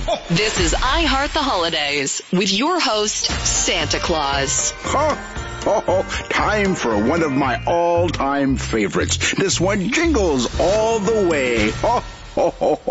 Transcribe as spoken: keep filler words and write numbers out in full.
This is I Heart the Holidays with your host, Santa Claus. Oh, oh, oh, time for one of my all-time favorites. This one jingles all the way. Oh, oh, oh, oh.